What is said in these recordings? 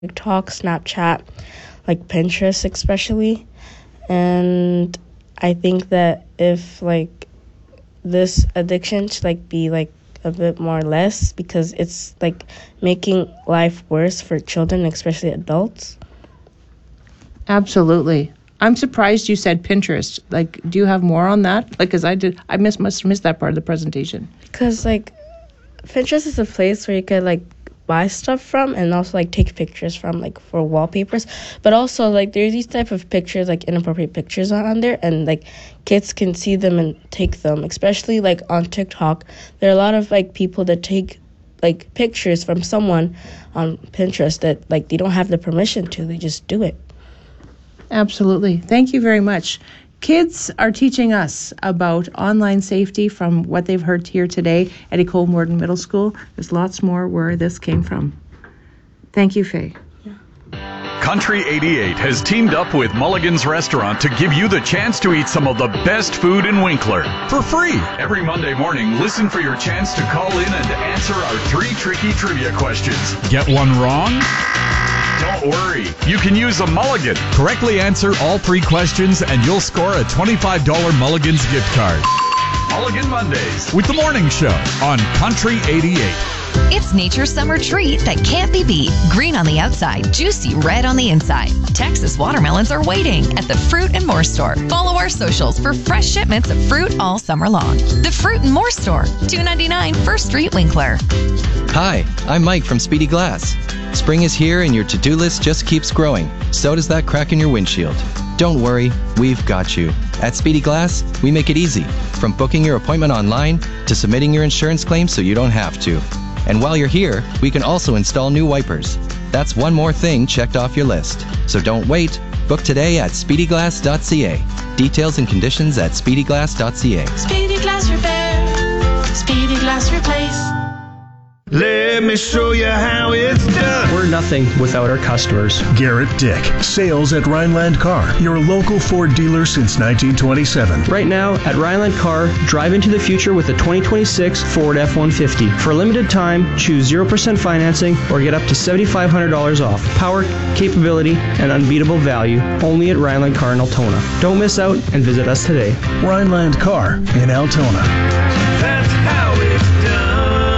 TikTok, Snapchat, like Pinterest especially. And I think that if like this addiction should like be like a bit more less, because it's like making life worse for children, especially adults. Absolutely. I'm surprised you said Pinterest. Like, do you have more on that? Like, because I must have missed that part of the presentation. Because like Pinterest is a place where you could like buy stuff from and also like take pictures from, like for wallpapers, but also like there's these type of pictures, like inappropriate pictures on there, and like kids can see them and take them, especially like on TikTok. There are a lot of like people that take like pictures from someone on Pinterest that like they don't have the permission to, they just do it. Absolutely. Thank you very much. Kids are teaching us about online safety from what they've heard here today at Ecole Morden Middle School. There's lots more where this came from. Thank you, Faye. Country 88 has teamed up with Mulligan's Restaurant to give you the chance to eat some of the best food in Winkler for free. Every Monday morning, listen for your chance to call in and answer our 3 tricky trivia questions. Get one wrong? Don't worry, you can use a Mulligan. Correctly answer all 3 questions and you'll score a $25 Mulligan's gift card. Mulligan Mondays with The Morning Show on Country 88. It's nature's summer treat that can't be beat. Green on the outside, juicy red on the inside. Texas watermelons are waiting at the Fruit and More Store. Follow our socials for fresh shipments of fruit all summer long. The Fruit and More Store, 299 First Street, Winkler. Hi, I'm Mike from Speedy Glass. Spring is here and your to-do list just keeps growing. So does that crack in your windshield. Don't worry, we've got you. At Speedy Glass, we make it easy. From booking your appointment online to submitting your insurance claim so you don't have to. And while you're here, we can also install new wipers. That's one more thing checked off your list. So don't wait. Book today at speedyglass.ca. Details and conditions at speedyglass.ca. Speedy Glass Repair. Speedy Glass Replace. Let me show you how it's done. We're nothing without our customers. Garrett Dick, sales at Rhineland Car, your local Ford dealer since 1927. Right now, at Rhineland Car, drive into the future with a 2026 Ford F-150. For a limited time, choose 0% financing or get up to $7,500 off. Power, capability, and unbeatable value only at Rhineland Car in Altona. Don't miss out and visit us today. Rhineland Car in Altona. That's how it's done.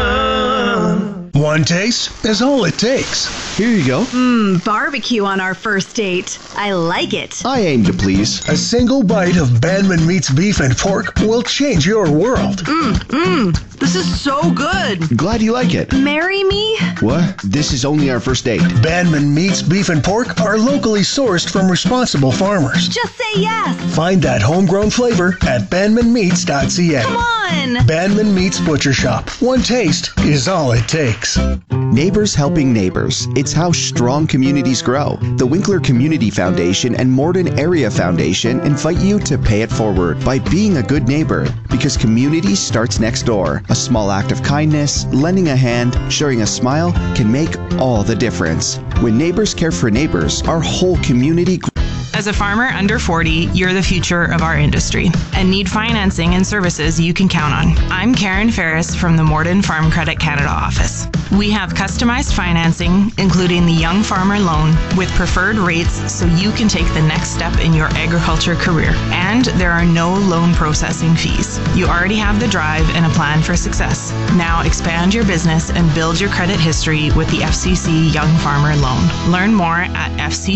One taste is all it takes. Here you go. Barbecue on our first date. I like it. I aim to please. A single bite of Bandman Meats beef and pork will change your world. This is so good. Glad you like it. Marry me? What? This is only our first date. Bandman Meats beef and pork are locally sourced from responsible farmers. Just say yes. Find that homegrown flavor at bandmanmeats.ca. Come on. Bandman Meats Butcher Shop. One taste is all it takes. Neighbors helping neighbors. It's how strong communities grow. The Winkler Community Foundation and Morden Area Foundation invite you to pay it forward by being a good neighbor, because community starts next door. A small act of kindness, lending a hand, sharing a smile can make all the difference. When neighbors care for neighbors, our whole community grows. As a farmer under 40, you're the future of our industry and need financing and services you can count on. I'm Karen Ferris from the Morden Farm Credit Canada office. We have customized financing, including the Young Farmer Loan, with preferred rates so you can take the next step in your agriculture career. And there are no loan processing fees. You already have the drive and a plan for success. Now expand your business and build your credit history with the FCC Young Farmer Loan. Learn more at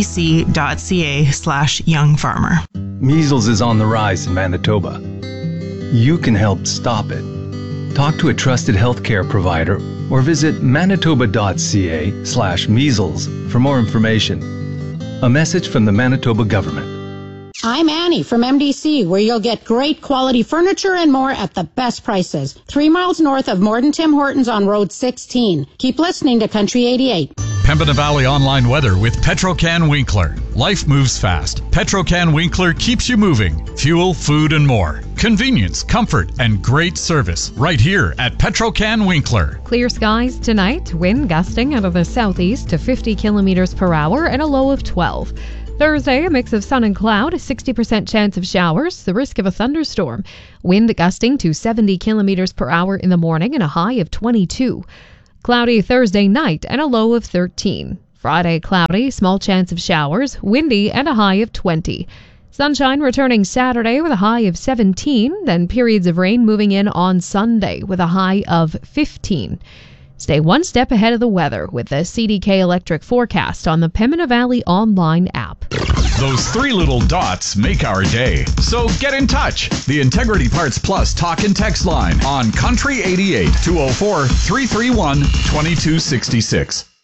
fcc.ca/youngfarmer. Measles is on the rise in Manitoba. You can help stop it. Talk to a trusted healthcare provider or visit manitoba.ca/measles for more information. A message from the Manitoba government. I'm Annie from MDC, where you'll get great quality furniture and more at the best prices. 3 miles north of Morden Tim Hortons on Road 16. Keep listening to Country 88. Pembina Valley online weather with Petro-Can Winkler. Life moves fast. Petro-Can Winkler keeps you moving. Fuel, food, and more. Convenience, comfort, and great service right here at Petro-Can Winkler. Clear skies tonight. Wind gusting out of the southeast to 50 kilometers per hour and a low of 12. Thursday, a mix of sun and cloud, a 60% chance of showers, the risk of a thunderstorm. Wind gusting to 70 kilometers per hour in the morning and a high of 22. Cloudy Thursday night and a low of 13. Friday, cloudy, small chance of showers, windy, and a high of 20. Sunshine returning Saturday with a high of 17, then periods of rain moving in on Sunday with a high of 15. Stay one step ahead of the weather with the CDK Electric forecast on the Pembina Valley online app. Those three little dots make our day. So get in touch. The Integrity Parts Plus talk and text line on Country 88 204 331 2266.